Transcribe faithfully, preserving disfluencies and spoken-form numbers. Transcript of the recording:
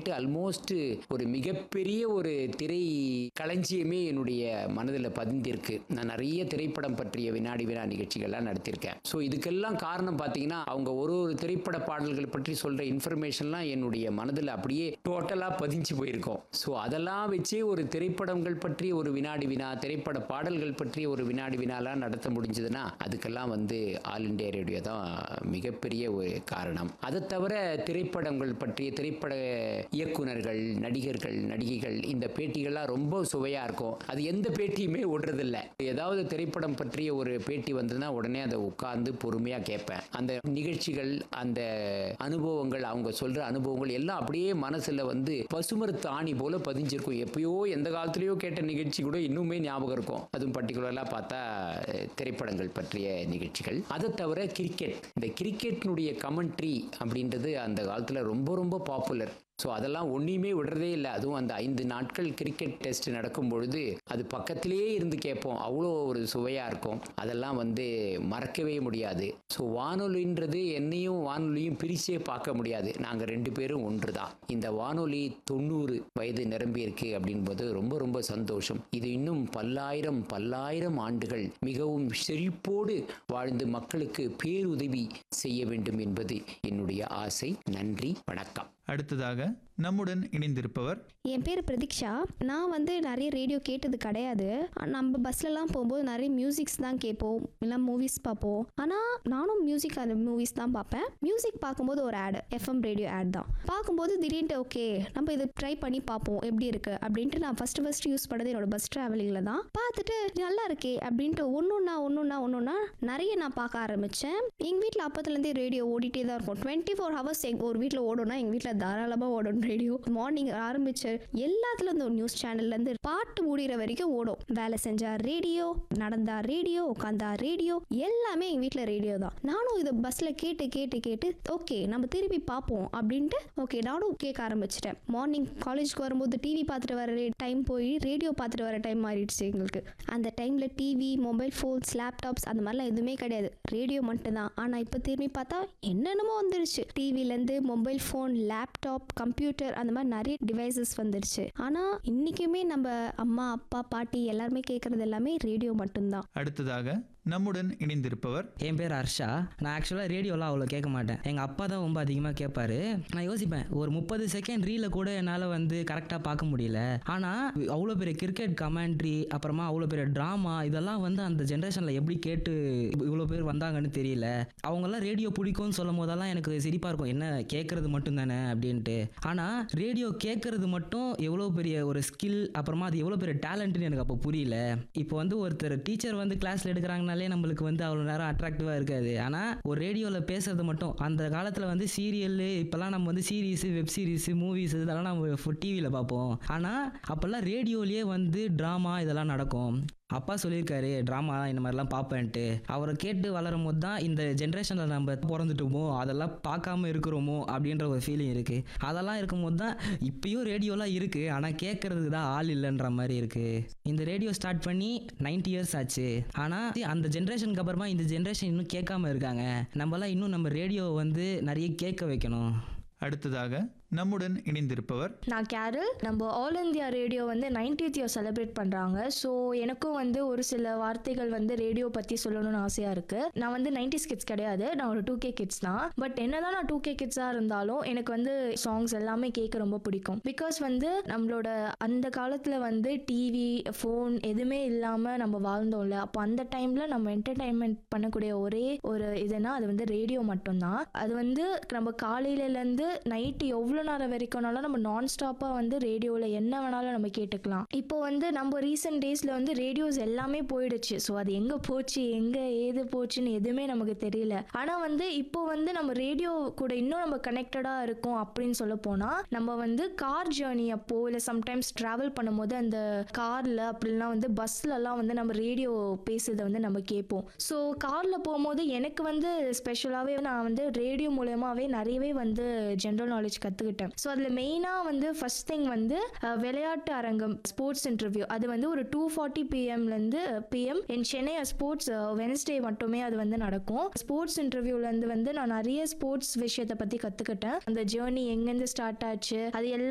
கேட்டு ஆல்மோஸ்ட் ஒரு மிகப்பெரிய ஒரு திரை களஞ்சியமே என்னுடைய மனதில் பதிந்திருக்கு. நான் நிறைய திரைப்படம் பற்றிய வினாடி வினா நிகழ்ச்சிகள்லாம் நடத்தியிருக்கேன். ஸோ இதுக்கெல்லாம் காரணம் பார்த்தீங்கன்னா அவங்க ஒரு ஒரு திரைப்பட பாடல்கள் பற்றி சொல்கிற இன்ஃபர்மேஷன்லாம் என்னுடைய மனதில் அப்படியே டோட்டலாக பதிஞ்சு போயிருக்கோம். ஸோ அதெல்லாம் வச்சே ஒரு திரைப்படங்கள் பற்றிய ஒரு வினாடி வினா, திரைப்பட பாடல்கள் பற்றிய ஒரு வினாடி வினாலாம் நடத்த முடிஞ்சதுன்னா அதுக்கெல்லாம் வந்து ஆல் இண்டியா ரேடியோ தான் மிகப்பெரிய ஒரு காரணம். அதை தவிர திரைப்படங்கள் பற்றிய திரைப்பட இயக்குனர்கள், நடிகர்கள், நடிகைகள் இந்த பேட்டிகள்லாம் ரொம்ப சுவையாக இருக்கும். அது எந்த பேட்டியுமே ஓடுறதில்ல. ஏதாவது திரைப்படம் பற்றிய ஒரு பேட்டி வந்ததுன்னா உடனே அதை உட்கார்ந்து பொறுமையாக கேட்பேன். அந்த நிகழ்ச்சிகள், அந்த அனுபவங்கள், அவங்க சொல்ற அனுபவங்கள் எல்லாம் அப்படியே மனசுல வந்து பசுமரத்து ஆணி போல பதிஞ்சிருக்கும். எப்பயோ எந்த காலத்திலயோ கேட்ட நிகழ்ச்சி கூட இன்னுமே ஞாபகம் இருக்கும். அதுவும் பர்டிகுலரா பார்த்தா திரைப்படங்கள் பற்றிய நிகழ்ச்சிகள். அதை தவிர கிரிக்கெட், இந்த கிரிக்கெட்டினுடைய கமெண்ட்ரி அப்படின்றது அந்த காலத்தில் ரொம்ப ரொம்ப பாப்புலர். ஸோ அதெல்லாம் ஒன்றையுமே விடுறதே இல்லை. அதுவும் அந்த ஐந்து நாட்கள் கிரிக்கெட் டெஸ்ட் நடக்கும் பொழுது அது பக்கத்திலேயே இருந்து கேட்போம். அவ்வளோ ஒரு சுவையாக இருக்கும். அதெல்லாம் வந்து மறக்கவே முடியாது. ஸோ வானொலின்றது என்னையும் வானொலியும் பிரிச்சே பார்க்க முடியாது. நாங்கள் ரெண்டு பேரும் ஒன்று தான். இந்த வானொலி தொண்ணூறு வயது நிரம்பி இருக்கு அப்படின்போது ரொம்ப ரொம்ப சந்தோஷம். இது இன்னும் பல்லாயிரம் பல்லாயிரம் ஆண்டுகள் மிகவும் செழிப்போடு வாழ்ந்து மக்களுக்கு பேருதவி செய்ய வேண்டும் என்பது என்னுடைய ஆசை. நன்றி, வணக்கம். அடுத்ததாக நம்முடன் இணைந்திருப்பவர். என் பேர் பிரதீக்ஷா. நான் வந்து நிறைய ரேடியோ கேட்டது கிடையாது. நம்ம பஸ்லலாம் போகும்போது நிறைய மியூசிக்ஸ் தான் கேட்போம், இல்லை மூவிஸ் பார்ப்போம். ஆனால் நானும் மியூசிக் அந்த மூவிஸ் தான் பார்ப்பேன். மியூசிக் பார்க்கும்போது ஒரு ஆட், எஃப்எம் ரேடியோ ஆட் தான் பார்க்கும்போது திடீர்னு ஓகே நம்ம இதை ட்ரை பண்ணி பார்ப்போம் எப்படி இருக்கு அப்படின்ட்டு நான் ஃபர்ஸ்ட் ஃபர்ஸ்ட் யூஸ் பண்ணது என்னோட பஸ் டிராவலிங்கில் தான். பார்த்துட்டு நல்லா இருக்கே அப்படின்ட்டு ஒன்றுன்னா ஒன்றுன்னா ஒன்றுன்னா நிறைய நான் பார்க்க ஆரம்பித்தேன். எங்கள் வீட்டில் அப்பத்துலேருந்தே ரேடியோ ஓடிட்டே தான் இருக்கும். டுவெண்ட்டி ஃபோர் ஹவர்ஸ் எங்கள் ஒரு வீட்டில் ஓடும்னா எங்கள் வீட்டில் தாராளமாக ஓடும் ரேடியோ. மார்னிங் ஆரம்பிச்ச எல்லாத்துல இருந்து நியூஸ் சேனல்ல இருந்து பாட்டு முடிகிற வரைக்கும் ஓடும். வேலை செஞ்சா ரேடியோ, நடந்தா ரேடியோ, உட்காந்தா ரேடியோ, எல்லாமே எங்க வீட்டில் ரேடியோ தான். நானும் இதை பஸ்ல கேட்டு கேட்டு கேட்டு ஓகே நம்ம திருப்பி பார்ப்போம் அப்படின்ட்டு ஓகே நானும் கேட்க ஆரம்பிச்சிட்டேன். மார்னிங் காலேஜ்க்கு வரும்போது டிவி பார்த்துட்டு வர டைம் போய் ரேடியோ பார்த்துட்டு வர டைம் மாறிடுச்சு எங்களுக்கு. அந்த டைம்ல டிவி, மொபைல் ஃபோன்ஸ், லேப்டாப்ஸ் அந்த மாதிரிலாம் எதுவுமே கிடையாது, ரேடியோ மட்டும்தான். ஆனா இப்போ திரும்பி பார்த்தா என்னென்னமோ வந்துருச்சு. டிவிலேருந்து மொபைல் ஃபோன், லேப்டாப், கம்ப்யூட்டர் அந்த மாதிரி நிறைய டிவைசஸ் வந்துருச்சு. ஆனா இன்னைக்குமே நம்ம அம்மா, அப்பா, பாட்டி எல்லாருமே கேட்கறது எல்லாமே ரேடியோ மட்டும்தான். அடுத்ததாக நம்முடன் இணைந்திருப்பவர். என் பேர் ஹர்ஷா. நான் ஆக்சுவலாக ரேடியோலாம் அவ்வளோ கேட்க மாட்டேன். எங்கள் அப்பா தான் ரொம்ப அதிகமாக கேட்பாரு. நான் யோசிப்பேன், ஒரு முப்பது செகண்ட் ரீல கூட என்னால் வந்து கரெக்டாக பார்க்க முடியல. ஆனால் அவ்வளோ பெரிய கிரிக்கெட் கமெண்ட்ரி, அப்புறமா அவ்வளோ பெரிய ட்ராமா, இதெல்லாம் வந்து அந்த ஜென்ரேஷனில் எப்படி கேட்டு இவ்வளோ பேர் வந்தாங்கன்னு தெரியல. அவங்கெல்லாம் ரேடியோ பிடிக்கும்னு சொல்லும் போதெல்லாம் எனக்கு சிரிப்பாக இருக்கும், என்ன கேட்கறது மட்டும் தானே அப்படின்ட்டு. ஆனால் ரேடியோ கேட்கறது மட்டும் எவ்வளோ பெரிய ஒரு ஸ்கில், அப்புறமா அது எவ்வளோ பெரிய டேலண்ட்னு எனக்கு அப்போ புரியல. இப்போ வந்து ஒருத்தர் டீச்சர் வந்து கிளாஸில் எடுக்கிறாங்கன்னா நம்மளுக்கு வந்து அவ்வளவு நேரம் அட்ராக்டிவா இருக்காது. ஆனா ஒரு ரேடியோல பேசுறது மட்டும், அந்த காலத்துல வந்து சீரியல், இப்பெல்லாம் நம்ம வந்து சீரீஸ், வெப் சீரிஸ், மூவிஸ் இதெல்லாம் நம்ம டிவியில பார்ப்போம். ஆனா அப்பெல்லாம் ரேடியோலயே வந்து டிராமா இதெல்லாம் நடக்கும். அப்பா சொல்லியிருக்காரு ட்ராமா இந்த மாதிரிலாம் பார்ப்பேன்ட்டு. அவரை கேட்டு வளரும் போது தான் இந்த ஜென்ரேஷனில் நம்ம பிறந்துட்டோமோ, அதெல்லாம் பார்க்காம இருக்கிறோமோ அப்படின்ற ஒரு ஃபீலிங் இருக்குது. அதெல்லாம் இருக்கும்போது தான் இப்பயும் ரேடியோலாம் இருக்குது, ஆனால் கேட்கறதுக்கு தான் ஆள் இல்லைன்ற மாதிரி இருக்குது. இந்த ரேடியோ ஸ்டார்ட் பண்ணி நைன்டி இயர்ஸ் ஆச்சு. ஆனால் அந்த ஜென்ரேஷனுக்கு அப்புறமா இந்த ஜென்ரேஷன் இன்னும் கேட்காம இருக்காங்க. நம்மளாம் இன்னும் நம்ம ரேடியோ வந்து நிறைய கேட்க வைக்கணும். அடுத்ததாக நம்முடன் இணைந்திருப்பவர். நான் கேரல். நம்ம ஆல் இந்தியா ரேடியோ வந்து நைன்டீத் இயர் செலிப்ரேட் பண்ணுறாங்க. ஸோ எனக்கும் வந்து ஒரு சில வார்த்தைகள் வந்து ரேடியோ பற்றி சொல்லணும்னு ஆசையாக இருக்குது. நான் வந்து நைன்டிஸ் கிட்ஸ் கிடையாது, நான் ஒரு டூ கே கிட்ஸ் தான். பட் என்னதான் நான் டூ கே கிட்ஸாக இருந்தாலும் எனக்கு வந்து சாங்ஸ் எல்லாமே கேட்க ரொம்ப பிடிக்கும். பிகாஸ் வந்து நம்மளோட அந்த காலத்தில் வந்து டிவி, ஃபோன் எதுவுமே இல்லாமல் நம்ம வாழ்ந்தோம்ல. அப்போ அந்த டைமில் நம்ம என்டர்டைன்மெண்ட் பண்ணக்கூடிய ஒரே ஒரு இதுனா அது வந்து ரேடியோ மட்டும்தான். அது வந்து நம்ம காலையிலேருந்து நைட்டு எவ்வளோ நேரம் வரைக்கும்னாலும் நம்ம நான் ஸ்டாப்பாக வந்து ரேடியோவில் என்ன வேணாலும் நம்ம கேட்டுக்கலாம். இப்போ வந்து நம்ம ரீசெண்ட் டேஸில் வந்து ரேடியோஸ் எல்லாமே போயிடுச்சு. ஸோ அது எங்கே போச்சு, எங்கே ஏது போச்சுன்னு எதுவுமே நமக்கு தெரியல. ஆனால் வந்து இப்போ வந்து நம்ம ரேடியோ கூட இன்னும் நம்ம கனெக்டடாக இருக்கோம் அப்படின்னு சொல்ல போனால், நம்ம வந்து கார் ஜேர்னி அப்போ இல்லை சம்டைம்ஸ் ட்ராவல் பண்ணும்போது அந்த காரில் அப்படிலாம் வந்து பஸ்லலாம் வந்து நம்ம ரேடியோ பேசுறதை வந்து நம்ம கேட்போம். ஸோ காரில் போகும்போது எனக்கு வந்து ஸ்பெஷலாகவே நான் வந்து ரேடியோ மூலமாகவே நிறையவே வந்து ஜென்ரல் நாலேஜ் கற்றுக்கிட்டேன். ஸோ அதில் மெயினாக வந்து ஃபர்ஸ்ட் திங் வந்து விளையாட்டு அரங்கம், ஸ்போர்ட்ஸ் இன்டர்வியூ. அது வந்து ஒரு டூ ஃபார்ட்டி பிஎம்லேருந்து பிஎம் இன் சென்னை ஸ்போர்ட்ஸ் வெனஸ்டே மட்டுமே அது வந்து நடக்கும். ஸ்போர்ட்ஸ் இன்டர்வியூலேருந்து வந்து நான் நிறைய ஸ்போர்ட்ஸ் விஷயத்தை பற்றி கற்றுக்கிட்டேன். அந்த ஜேர்னி எங்கேருந்து ஸ்டார்ட் ஆச்சு, அது எல்லாம்